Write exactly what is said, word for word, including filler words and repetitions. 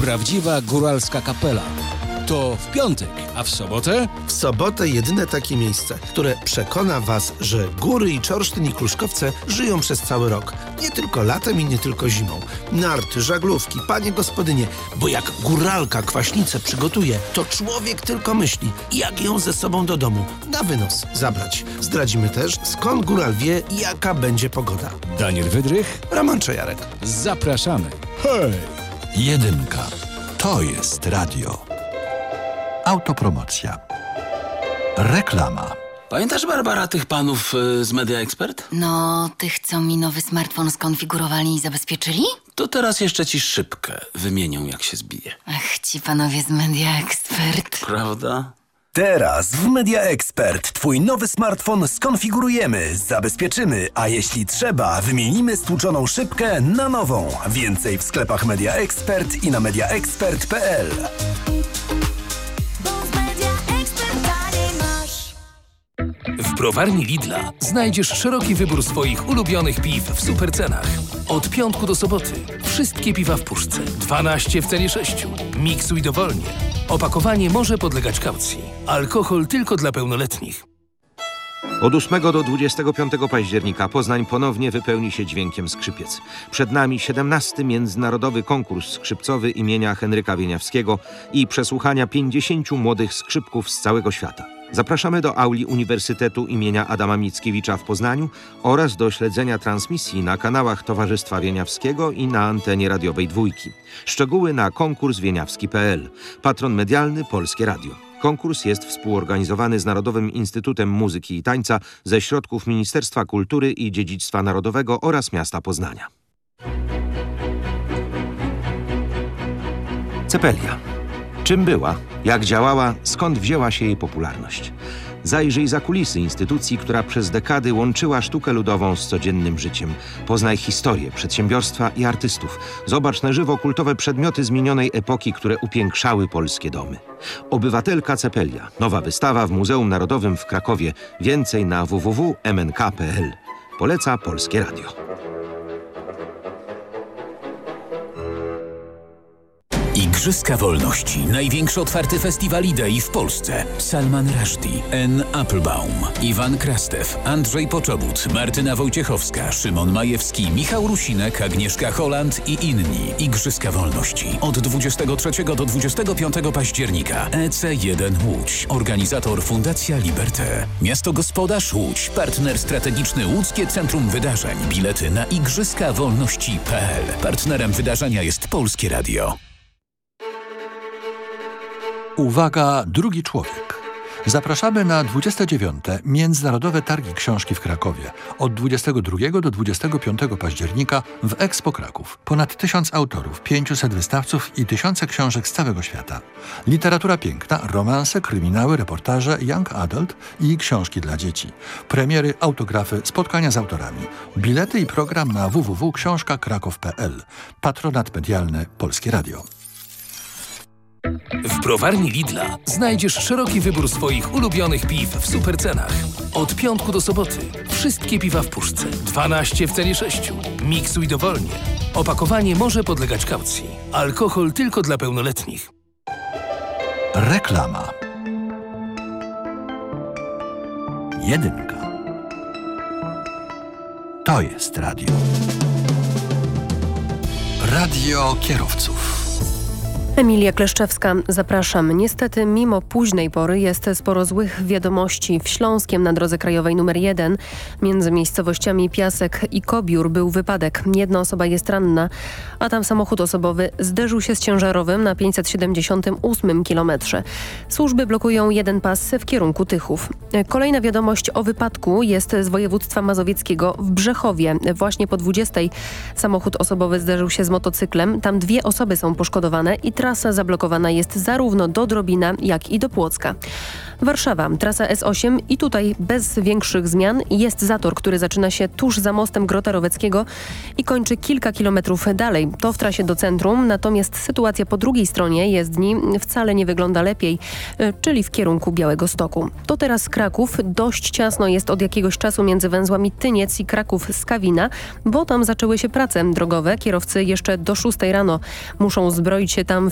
Prawdziwa góralska kapela. To w piątek, a w sobotę? W sobotę jedyne takie miejsce, które przekona Was, że góry i Czorsztyn i Kruszkowce żyją przez cały rok. Nie tylko latem i nie tylko zimą. Narty, żaglówki, panie gospodynie, bo jak góralka kwaśnicę przygotuje, to człowiek tylko myśli, jak ją ze sobą do domu na wynos zabrać. Zdradzimy też, skąd góral wie, jaka będzie pogoda. Daniel Wydrych, Roman Czajarek. Zapraszamy. Hej! Jedynka. To jest radio. Autopromocja. Reklama. Pamiętasz, Barbara, tych panów y, z Media Expert? No, tych, co mi nowy smartfon skonfigurowali i zabezpieczyli? To teraz jeszcze ci szybkę wymienią, jak się zbije. Ach, ci panowie z Media Expert. Prawda? Teraz w Media Expert twój nowy smartfon skonfigurujemy, zabezpieczymy, a jeśli trzeba, wymienimy stłuczoną szybkę na nową. Więcej w sklepach Media Expert i na media expert kropka p l. W browarni Lidla znajdziesz szeroki wybór swoich ulubionych piw w supercenach. Od piątku do soboty wszystkie piwa w puszce, dwanaście w cenie sześciu. Miksuj dowolnie. Opakowanie może podlegać kaucji. Alkohol tylko dla pełnoletnich. Od ósmego do dwudziestego piątego października Poznań ponownie wypełni się dźwiękiem skrzypiec. Przed nami siedemnasty Międzynarodowy Konkurs Skrzypcowy imienia Henryka Wieniawskiego i przesłuchania pięćdziesięciu młodych skrzypków z całego świata. Zapraszamy do auli Uniwersytetu imienia Adama Mickiewicza w Poznaniu oraz do śledzenia transmisji na kanałach Towarzystwa Wieniawskiego i na antenie radiowej Dwójki. Szczegóły na konkurs wieniawski kropka p l. Patron medialny Polskie Radio. Konkurs jest współorganizowany z Narodowym Instytutem Muzyki i Tańca ze środków Ministerstwa Kultury i Dziedzictwa Narodowego oraz miasta Poznania. Cepelia. Czym była? Jak działała? Skąd wzięła się jej popularność? Zajrzyj za kulisy instytucji, która przez dekady łączyła sztukę ludową z codziennym życiem. Poznaj historię, przedsiębiorstwa i artystów. Zobacz na żywo kultowe przedmioty z minionej epoki, które upiększały polskie domy. Obywatelka Cepelia. Nowa wystawa w Muzeum Narodowym w Krakowie. Więcej na w w w kropka m n k kropka p l. Poleca Polskie Radio. Igrzyska Wolności. Największy otwarty festiwal idei w Polsce. Salman Rushdie, Anne Applebaum, Iwan Krastew, Andrzej Poczobut, Martyna Wojciechowska, Szymon Majewski, Michał Rusinek, Agnieszka Holland i inni. Igrzyska Wolności. Od dwudziestego trzeciego do dwudziestego piątego października. E C jeden Łódź. Organizator Fundacja Liberté. Miasto Gospodarz Łódź. Partner strategiczny Łódzkie Centrum Wydarzeń. Bilety na igrzyska wolności kropka p l. Partnerem wydarzenia jest Polskie Radio. Uwaga, drugi człowiek. Zapraszamy na dwudzieste dziewiąte Międzynarodowe Targi Książki w Krakowie. Od dwudziestego drugiego do dwudziestego piątego października w Expo Kraków. Ponad tysiąc autorów, pięciuset wystawców i tysiące książek z całego świata. Literatura piękna, romanse, kryminały, reportaże, young adult i książki dla dzieci. Premiery, autografy, spotkania z autorami. Bilety i program na w w w kropka książka kraków kropka p l. Patronat medialny Polskie Radio. W browarni Lidla znajdziesz szeroki wybór swoich ulubionych piw w supercenach. Od piątku do soboty wszystkie piwa w puszce, dwanaście w cenie sześciu. Miksuj dowolnie. Opakowanie może podlegać kaucji. Alkohol tylko dla pełnoletnich. Reklama. Jedynka. To jest radio. Radio kierowców. Emilia Kleszczewska, zapraszam. Niestety, mimo późnej pory jest sporo złych wiadomości. W Śląskiem na drodze krajowej numer jeden między miejscowościami Piasek i Kobiór był wypadek. Jedna osoba jest ranna, a tam samochód osobowy zderzył się z ciężarowym na pięćset siedemdziesiątym ósmym kilometrze. Służby blokują jeden pas w kierunku Tychów. Kolejna wiadomość o wypadku jest z województwa mazowieckiego w Brzechowie. Właśnie po dwudziestej samochód osobowy zderzył się z motocyklem. Tam dwie osoby są poszkodowane i trasa zablokowana jest zarówno do Drobina, jak i do Płocka. Warszawa, trasa S osiem i tutaj bez większych zmian jest zator, który zaczyna się tuż za mostem Grota Roweckiego i kończy kilka kilometrów dalej. To w trasie do centrum, natomiast sytuacja po drugiej stronie jezdni wcale nie wygląda lepiej, czyli w kierunku Białegostoku. To teraz Kraków. Dość ciasno jest od jakiegoś czasu między węzłami Tyniec i Kraków-Skawina, bo tam zaczęły się prace drogowe. Kierowcy jeszcze do szóstej rano muszą zbroić się tam